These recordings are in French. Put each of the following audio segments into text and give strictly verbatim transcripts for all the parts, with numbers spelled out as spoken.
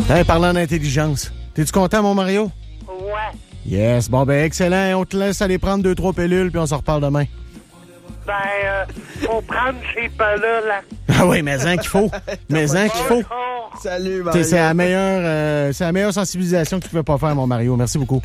Hey, parlant d'intelligence, t'es-tu content, mon Mario? Ouais. Yes, bon ben excellent. On te laisse aller prendre deux, trois pilules, puis on s'en reparle demain. Ben, euh, faut prendre ces pas-là, là. Ah oui, mais en qu'il faut. Mais en qu'il faut. Salut, Mario. C'est la meilleure, euh, c'est la meilleure sensibilisation que tu pouvais pas faire, mon Mario. Merci beaucoup.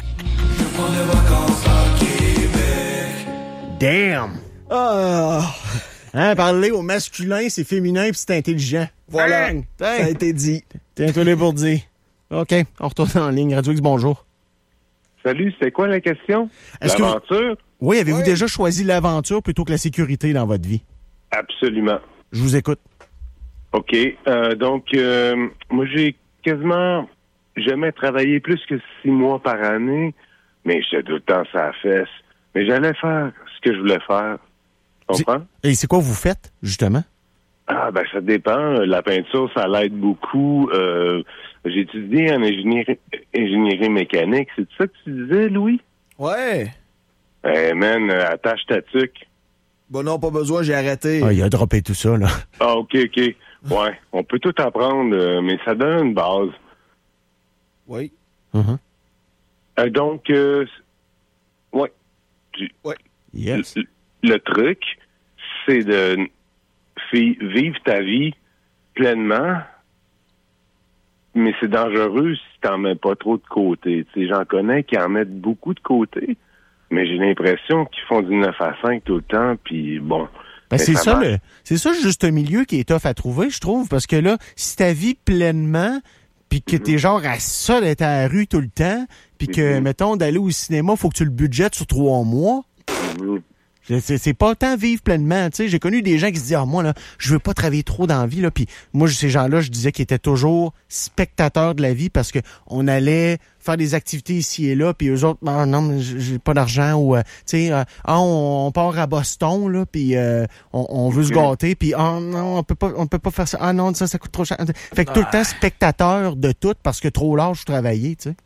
Damn! Oh. Hein, parler au masculin, c'est féminin puis c'est intelligent. Voilà, Bang! ça a été dit. Tiens, toi les pour dire. OK, on retourne en ligne. Radio X, bonjour. Salut, c'est quoi la question? Est-ce L'aventure? Que vous... Oui, avez-vous oui. déjà choisi l'aventure plutôt que la sécurité dans votre vie? Absolument. Je vous écoute. OK. Euh, donc, euh, moi, j'ai quasiment jamais travaillé plus que six mois par année, mais j'étais tout le temps sur la fesse. Mais j'allais faire ce que je voulais faire. Tu comprends? Et c'est quoi vous faites, justement? Ah, ben, ça dépend. La peinture, ça l'aide beaucoup. Euh, j'ai étudié en ingénierie, ingénierie mécanique. C'est ça que tu disais, Louis? Ouais. Eh, hey, man, attache ta tuque. Bon, non, pas besoin, j'ai arrêté. Ah, il a droppé tout ça, là. Ah, OK, OK. Ouais, on peut tout apprendre, euh, mais ça donne une base. Oui. Uh-huh. Euh, donc, euh, ouais. Tu, ouais. Yes. Le, le truc, c'est de fi- vivre ta vie pleinement, mais c'est dangereux si t'en mets pas trop de côté. Tu sais, j'en connais qui en mettent beaucoup de côté, mais j'ai l'impression qu'ils font du neuf à cinq tout le temps, puis bon... Ben c'est ça, ça le, c'est ça juste un milieu qui est tough à trouver, je trouve, parce que là, si ta vie pleinement, puis que t'es genre à ça d'être à la rue tout le temps, puis que, Mhm. mettons, d'aller au cinéma, faut que tu le budgettes sur trois mois, Mhm. c'est, c'est pas tant vivre pleinement, tu sais. J'ai connu des gens qui se disaient, ah, moi, là, je veux pas travailler trop dans la vie, là, puis moi, ces gens-là, je disais qu'ils étaient toujours spectateurs de la vie parce que on allait faire des activités ici et là, puis eux autres, non, non, mais j'ai pas d'argent, ou, euh, tu sais, euh, ah, on, on part à Boston, là, puis euh, on, on veut se gâter, puis ah, non, on peut pas, on peut pas faire ça, ah, non, ça, ça coûte trop cher. Fait que tout le temps spectateur de tout parce que trop large je travaillais, tu sais.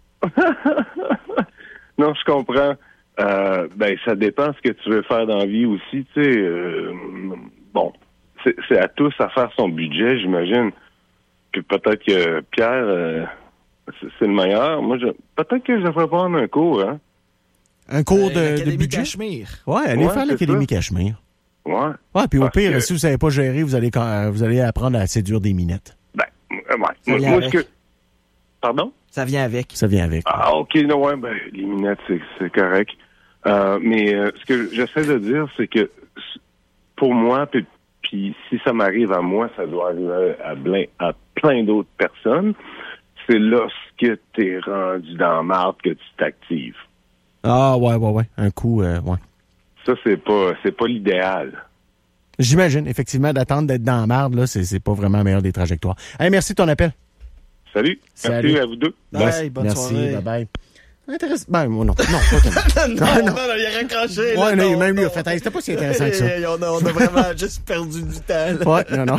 Non, je comprends. Euh, ben, ça dépend ce que tu veux faire dans la vie aussi, tu sais. Euh, bon, c'est, c'est à tous à faire son budget, j'imagine. Puis peut-être que Pierre, euh, c'est, c'est le meilleur. Moi, je, peut-être que je devrais prendre un cours, hein. Un cours Euh, de, de budget? Cachemire. Ouais, allez Ouais, faire c'est l'Académie ça. Cachemire. Ouais. Ouais, puis au Parce pire, que- si vous savez pas gérer, vous allez, quand- vous allez apprendre à séduire des minettes. Ben, euh, ouais. Ça Moi, vient moi, avec. ce que... Pardon? Ça vient avec. Ça vient avec. Ah, OK, non, ouais, ben, les minettes, c'est, c'est correct. Euh, mais euh, ce que j'essaie de dire, c'est que s- pour moi, puis, puis si ça m'arrive à moi, ça doit arriver à, plein, à plein d'autres personnes, c'est lorsque t'es rendu dans la marde que tu t'actives. Ah, ouais, ouais, ouais. Un coup, euh, ouais. Ça, c'est pas c'est pas l'idéal. J'imagine, effectivement, d'attendre d'être dans la marde, là, c'est, c'est pas vraiment la meilleure des trajectoires. Hey, merci de ton appel. Salut. Salut. Merci à vous deux. Bye, bonne merci, soirée. bye-bye. Intéressant. Ben, moi, non. Non, pas tellement. non, non. non, il a raccroché. Ouais, là, non, non, même lui non. a fait, hey, c'était pas si intéressant que ça. Hey, on, a, on a vraiment juste perdu du temps. là. Ouais, non, non.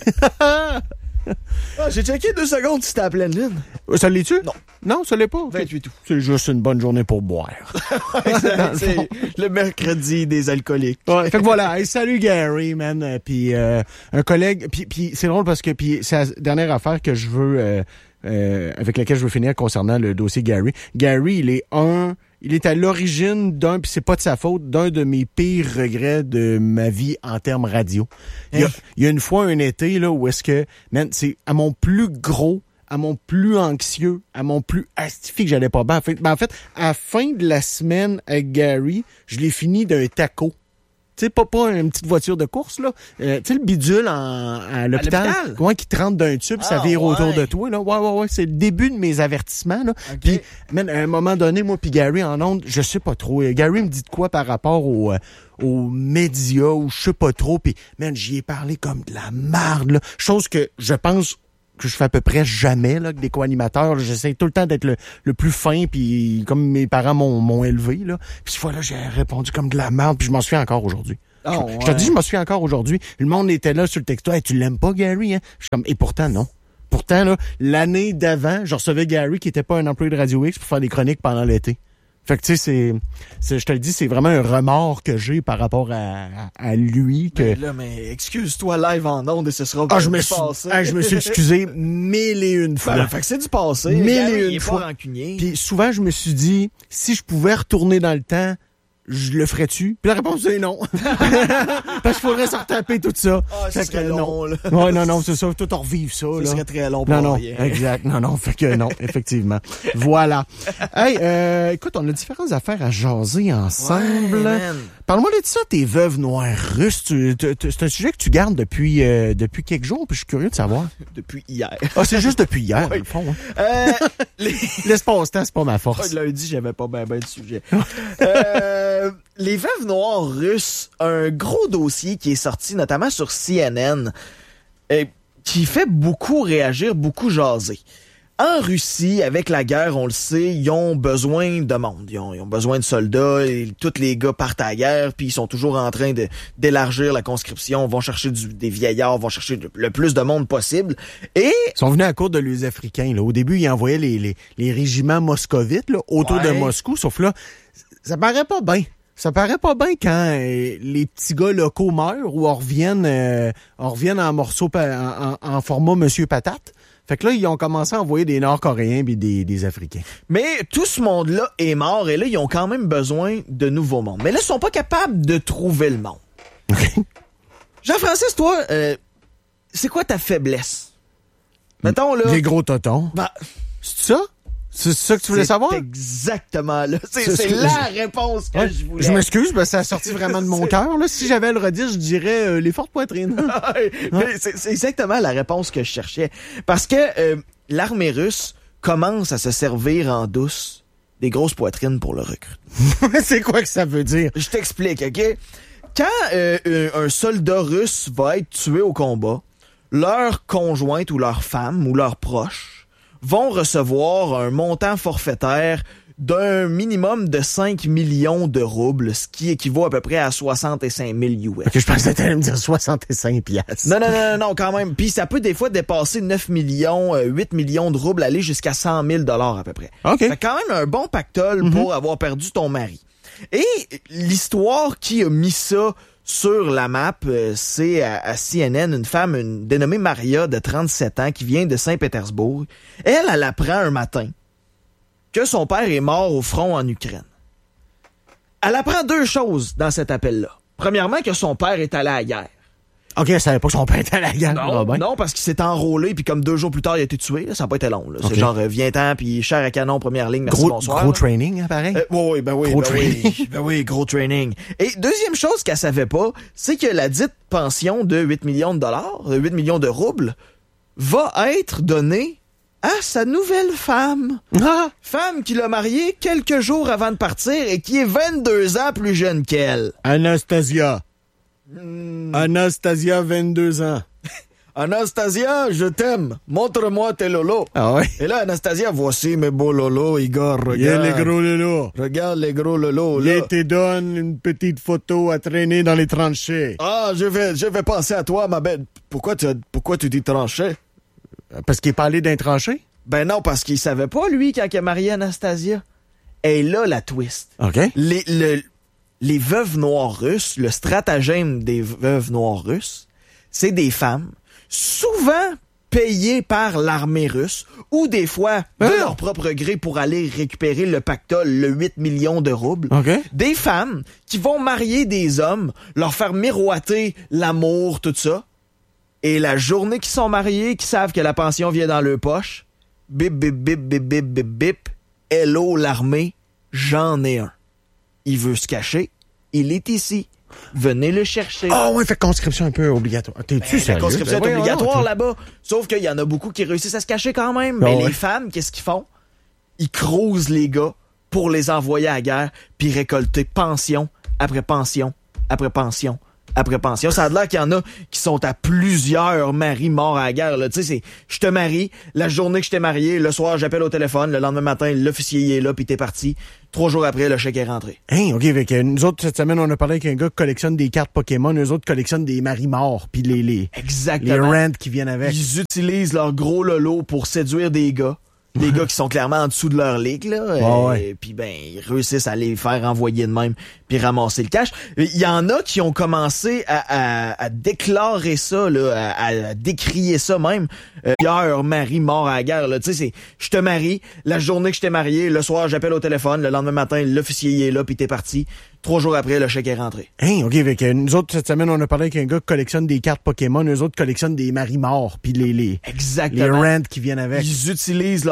Ah, j'ai checké deux secondes si c'était à pleine lune. Ça l'est-tu? Non. Non, ça l'est pas. vingt-huit août. C'est juste une bonne journée pour boire. c'est, c'est le mercredi des alcooliques. Ouais, fait que voilà, hey, salut Gary, man. Euh, Puis euh, un collègue, puis puis c'est drôle parce que puis c'est la dernière affaire que je veux euh, euh, avec laquelle je veux finir concernant le dossier Gary. Gary, il est un, il est à l'origine d'un, puis c'est pas de sa faute, d'un de mes pires regrets de ma vie en termes radio. Il y a, Hey. il y a une fois un été là où est-ce que, man, c'est à mon plus gros, à mon plus anxieux, à mon plus astifié que j'allais pas bien. En fait, ben en fait, à la fin de la semaine avec Gary, je l'ai fini d'un taco. Tu sais, pas, pas une petite voiture de course, là. Euh, tu sais, le bidule en, à l'hôpital. l'hôpital? Ouais, qui te rentre d'un tube, ça Ah, vire autour ouais. de toi, là. Ouais, ouais, ouais. C'est le début de mes avertissements, là. Ok. Puis, man, à un moment donné, moi puis Gary en ondes, je sais pas trop. Euh, Gary me dit de quoi par rapport aux, euh, aux médias ou je sais pas trop. Puis, man, j'y ai parlé comme de la marde, là. Chose que je pense que je fais à peu près jamais, là, que des co-animateurs. Là. J'essaie tout le temps d'être le, le plus fin, puis comme mes parents m'ont, m'ont élevé, là. Puis cette fois-là, j'ai répondu comme de la merde, puis je m'en souviens encore aujourd'hui. Oh, je, ouais. je te dis, je m'en souviens encore aujourd'hui. Le monde était là sur le texto. Hey, tu l'aimes pas, Gary? Hein? Je suis comme, et pourtant, non. Pourtant, là, l'année d'avant, je recevais Gary qui était pas un employé de Radio X pour faire des chroniques pendant l'été. Fait que tu sais, c'est, c'est, je te le dis, c'est vraiment un remords que j'ai par rapport à, à, à lui. Que... Mais là, mais excuse-toi live en ondes et ce sera ah, pas je me du suis, passé. ah, je me suis excusé mille et une fois. Ben, fait que c'est du passé. Mille Regarde, et il une est fois. pas rancunier. Puis souvent, je me suis dit, si je pouvais retourner dans le temps, je le ferais-tu? Puis la réponse c'est non. Parce qu'il faudrait se retaper tout ça. Ah, ça fait serait que long, non. là. Ouais, non, non, c'est ça. Tout en revivre ça, Ça là. serait très long pour Non, non, rien. exact. Non, non, fait que non, effectivement. Voilà. Hey, euh, écoute, on a différentes affaires à jaser ensemble. Ouais, man. Parle-moi de ça, tes veuves noires russes. Tu, tu, tu, c'est un sujet que tu gardes depuis euh, depuis quelques jours, puis je suis curieux de savoir. Depuis hier. Ah, c'est juste depuis hier, Oui. au fond. Hein. Euh, les... L'espace-temps, c'est pas ma force. Lundi, j'avais pas bien ben de sujet. euh, les veuves noires russes, un gros dossier qui est sorti notamment sur C N N, euh, qui fait beaucoup réagir, beaucoup jaser. En Russie, avec la guerre, on le sait, ils ont besoin de monde. Ils ont, ils ont besoin de soldats. Et tous les gars partent à la guerre, puis ils sont toujours en train de d'élargir la conscription, vont chercher du, des vieillards, vont chercher le, le plus de monde possible. Et Ils sont venus à court de les Africains. Là. Au début, ils envoyaient les, les, les régiments moscovites là, autour Ouais. de Moscou, sauf là, ça paraît pas bien. Ça paraît pas bien quand euh, les petits gars locaux meurent ou on revienne, euh, on revienne en morceaux, pa- en, en, en format Monsieur Patate. Fait que là, ils ont commencé à envoyer des Nord-Coréens et des, des Africains. Mais tout ce monde-là est mort et là, ils ont quand même besoin de nouveaux mondes. Mais là, ils sont pas capables de trouver le monde. OK? Jean-Francis, toi, euh, c'est quoi ta faiblesse? Mettons, là... Les gros totons. bah, C'est ça? C'est ça que tu voulais c'est savoir? exactement là. C'est, C'est- c'est c'est- la réponse que Ouais. je voulais. Je m'excuse, ben, ça a sorti vraiment de mon C'est- cœur. Là. Si j'avais à le redire, je dirais euh, les fortes poitrines. Mais c'est, c'est exactement la réponse que je cherchais. Parce que euh, l'armée russe commence à se servir en douce des grosses poitrines pour le recrutement. C'est quoi que ça veut dire? Je t'explique, OK? Quand euh, un, un soldat russe va être tué au combat, leur conjointe ou leur femme ou leurs proches vont recevoir un montant forfaitaire d'un minimum de cinq millions de roubles, ce qui équivaut à peu près à soixante-cinq mille U S. Ok, je pensais que t'allais me dire soixante-cinq piastres. Non, non, non, non, non, quand même. Puis ça peut des fois dépasser neuf millions, euh, huit millions de roubles, aller jusqu'à cent mille dollars à peu près. OK. Fait quand même un bon pactole Mm-hmm. pour avoir perdu ton mari. Et l'histoire qui a mis ça sur la map, euh, c'est à, à C N N, une femme une, dénommée Maria de trente-sept ans qui vient de Saint-Pétersbourg. Elle, elle apprend un matin que son père est mort au front en Ukraine. Elle apprend deux choses dans cet appel-là. Premièrement, que son père est allé à la guerre. OK, elle savait pas que son père était à la guerre. Non, Robin. non, parce qu'il s'est enrôlé, puis comme deux jours plus tard, il a été tué. Là, ça n'a pas été long. Là. Ok. C'est genre, euh, viens-t'en, puis chair à canon, première ligne, merci, Gros, bonsoir. gros là. training, hein, pareil. Euh, oui, oui, ben oui, Gros ben training. oui, ben oui, gros training. Et deuxième chose qu'elle savait pas, c'est que la dite pension de huit millions de dollars, de huit millions de roubles, va être donnée à sa nouvelle femme. Ah! Femme qui l'a mariée quelques jours avant de partir et qui est vingt-deux ans plus jeune qu'elle. Anastasia. Hmm. Anastasia, vingt-deux ans. Anastasia, je t'aime. Montre-moi tes lolos. Ah ouais? Et là, Anastasia, voici mes beaux lolos, Igor, regarde. Il y a les gros lolos. Regarde les gros lolos, là. Il te donne une petite photo à traîner dans les tranchées. Ah, je vais, je vais penser à toi, ma belle. Pourquoi tu, as- pourquoi tu dis tranché? Parce qu'il est pas allé d'un tranché? Ben non, parce qu'il savait pas, lui, quand il a marié Anastasia. Et là, la twist. OK. Les, le- les veuves noires russes, le stratagème des veuves noires russes, c'est des femmes, souvent payées par l'armée russe, ou des fois de Ah. leur propre gré pour aller récupérer le pactole, le huit millions de roubles. OK. Des femmes qui vont marier des hommes, leur faire miroiter l'amour, tout ça. Et la journée qu'ils sont mariés, qu'ils savent que la pension vient dans leur poche, bip, bip, bip, bip, bip, bip, bip, hello l'armée, j'en ai un. Il veut se cacher, il est ici. Venez le chercher. Ah ouais, fait conscription un peu obligatoire. T'es-tu Ben, sérieux? la conscription Ben est voyons obligatoire donc. là-bas. Sauf qu'il y en a beaucoup qui réussissent à se cacher quand même. Ah Mais ouais. les femmes, qu'est-ce qu'ils font? Ils crousent les gars pour les envoyer à la guerre puis récolter pension après pension après pension après pension. Ça a l'air qu'il y en a qui sont à plusieurs maris morts à la guerre. Tu sais, c'est je te marie, la journée que je t'ai marié, le soir j'appelle au téléphone, le lendemain matin l'officier il est là puis t'es parti. Trois jours après, le chèque est rentré. Hein, OK, avec euh, nous autres, cette semaine, on a parlé avec un gars qui collectionne des cartes Pokémon. Eux autres collectionnent des maris morts, puis les, les, les Exactement. rents qui viennent avec. Ils utilisent leur gros lolo pour séduire des gars. des gars qui sont clairement en dessous de leur ligue, là. Ouais, et, puis ben, ils réussissent à les faire envoyer de même puis ramasser le cash. Il y en a qui ont commencé à, à, à déclarer ça, là, à, à décrier ça même. Euh, hier, mari mort à la guerre, là. Tu sais, c'est, je te marie, la journée que je t'ai marié, le soir, j'appelle au téléphone, le lendemain matin, l'officier il est là puis t'es parti. Trois jours après, le chèque est rentré. Hein, OK, avec nous autres, cette semaine, on a parlé avec un gars qui collectionne des cartes Pokémon, eux autres collectionnent des maris morts puis les, les, Exactement. les rents qui viennent avec. Ils utilisent